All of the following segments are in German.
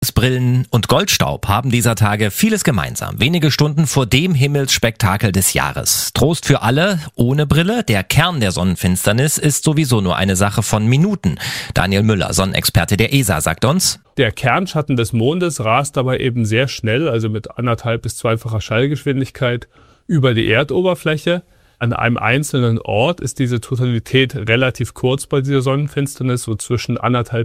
Brillen und Goldstaub haben dieser Tage vieles gemeinsam. Wenige Stunden vor dem Himmelsspektakel des Jahres. Trost für alle ohne Brille. Der Kern der Sonnenfinsternis ist sowieso nur eine Sache von Minuten. Daniel Müller, Sonnenexperte der ESA, sagt uns: Der Kernschatten des Mondes rast aber eben sehr schnell, also mit 1,5- bis 2-facher Schallgeschwindigkeit über die Erdoberfläche. An einem einzelnen Ort ist diese Totalität relativ kurz bei dieser Sonnenfinsternis, so zwischen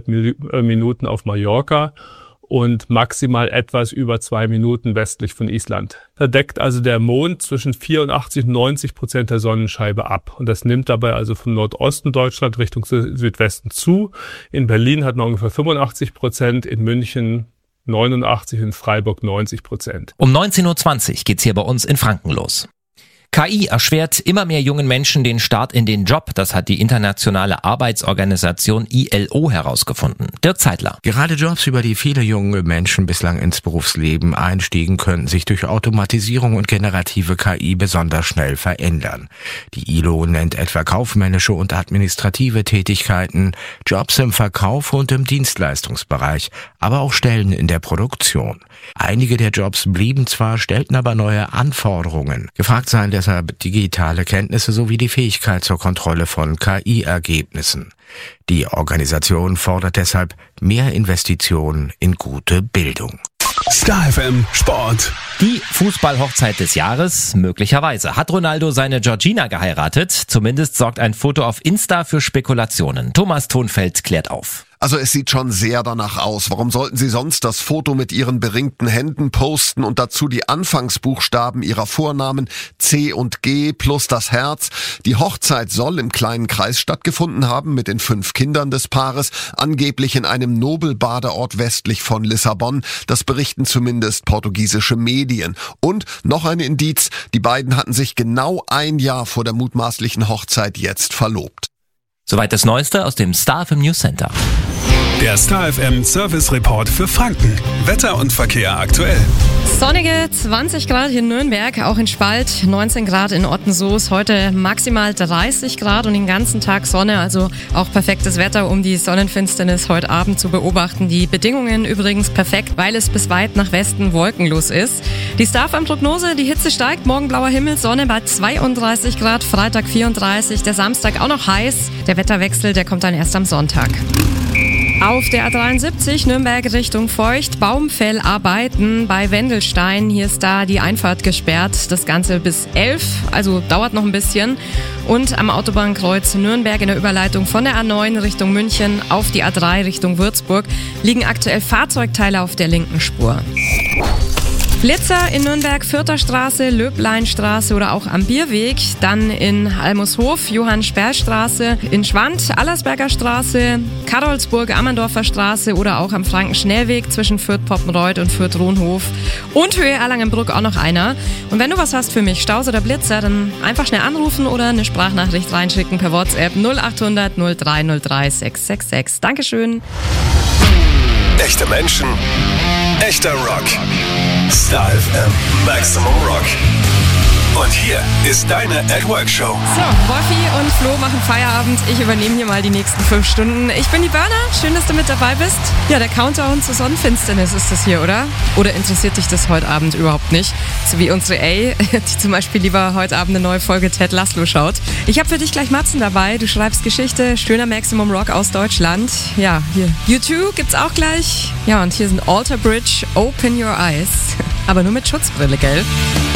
1,5 Minuten auf Mallorca und maximal etwas über 2 Minuten westlich von Island. Da deckt also der Mond zwischen 84% und 90% der Sonnenscheibe ab. Und das nimmt dabei also vom Nordosten Deutschland Richtung Südwesten zu. In Berlin hat man ungefähr 85%, in München 89%, in Freiburg 90%. Um 19.20 Uhr geht's hier bei uns in Franken los. KI erschwert immer mehr jungen Menschen den Start in den Job. Das hat die internationale Arbeitsorganisation ILO herausgefunden. Dirk Zeitler. Gerade Jobs, über die viele junge Menschen bislang ins Berufsleben einstiegen, könnten sich durch Automatisierung und generative KI besonders schnell verändern. Die ILO nennt etwa kaufmännische und administrative Tätigkeiten, Jobs im Verkauf und im Dienstleistungsbereich, aber auch Stellen in der Produktion. Einige der Jobs blieben zwar, stellten aber neue Anforderungen. Gefragt seien deshalb digitale Kenntnisse sowie die Fähigkeit zur Kontrolle von KI-Ergebnissen. Die Organisation fordert deshalb mehr Investitionen in gute Bildung. Star FM Sport. Die Fußballhochzeit des Jahres, möglicherweise. Hat Ronaldo seine Georgina geheiratet? Zumindest sorgt ein Foto auf Insta für Spekulationen. Thomas Thonfeld klärt auf. Also es sieht schon sehr danach aus. Warum sollten sie sonst das Foto mit ihren beringten Händen posten und dazu die Anfangsbuchstaben ihrer Vornamen C und G plus das Herz? Die Hochzeit soll im kleinen Kreis stattgefunden haben mit den 5 Kindern des Paares, angeblich in einem Nobelbadeort westlich von Lissabon. Das berichten zumindest portugiesische Medien. Und noch ein Indiz, die beiden hatten sich genau ein Jahr vor der mutmaßlichen Hochzeit jetzt verlobt. Soweit das Neueste aus dem Star FM News Center. Der Star FM Service Report für Franken. Wetter und Verkehr aktuell. Sonnige 20 Grad hier in Nürnberg, auch in Spalt, 19 Grad in Ottensoos, heute maximal 30 Grad und den ganzen Tag Sonne, also auch perfektes Wetter, um die Sonnenfinsternis heute Abend zu beobachten. Die Bedingungen übrigens perfekt, weil es bis weit nach Westen wolkenlos ist. Die Star FM Prognose, die Hitze steigt, morgen blauer Himmel, Sonne bei 32 Grad, Freitag 34, der Samstag auch noch heiß. Der Wetterwechsel, der kommt dann erst am Sonntag. Auf der A73 Nürnberg Richtung Feucht, Baumfellarbeiten bei Wendelstein. Hier ist da die Einfahrt gesperrt. Das Ganze bis 11, also dauert noch ein bisschen. Und am Autobahnkreuz Nürnberg in der Überleitung von der A9 Richtung München auf die A3 Richtung Würzburg liegen aktuell Fahrzeugteile auf der linken Spur. Blitzer in Nürnberg, Fürther Straße, Löbleinstraße oder auch am Bierweg, dann in Almushof, Johann-Sperr-Straße, in Schwand, Allersberger Straße, Karolsburg, Ammerndorfer Straße oder auch am Franken-Schnellweg zwischen Fürth-Poppenreuth und Fürth-Rohnhof und Höhe Erlangenbrück auch noch einer. Und wenn du was hast für mich, Staus oder Blitzer, dann einfach schnell anrufen oder eine Sprachnachricht reinschicken per WhatsApp 0800 0303 666. Dankeschön. Echte Menschen, echter Rock. Star FM Maximum Rock. Und hier ist deine At-Work-Show. So, Wolfi und Flo machen Feierabend. Ich übernehme hier mal die nächsten 5 Stunden. Ich bin die Burner. Schön, dass du mit dabei bist. Ja, der Countdown zur Sonnenfinsternis ist das hier, oder? Oder interessiert dich das heute Abend überhaupt nicht? So wie unsere A, die zum Beispiel lieber heute Abend eine neue Folge Ted Lasso schaut. Ich habe für dich gleich Matzen dabei. Du schreibst Geschichte, schöner Maximum Rock aus Deutschland. Ja, hier U2 gibt's auch gleich. Ja, und hier sind Alter Bridge, Open Your Eyes. Aber nur mit Schutzbrille, gell?